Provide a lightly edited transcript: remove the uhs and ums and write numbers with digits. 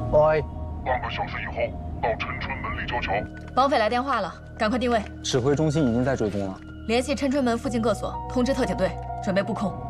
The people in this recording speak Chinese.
喂， 半个小时以后到陈春门立交桥。 绑匪来电话了，赶快定位。 指挥中心已经在追踪了。 联系陈春门附近各所，通知特警队，准备布控。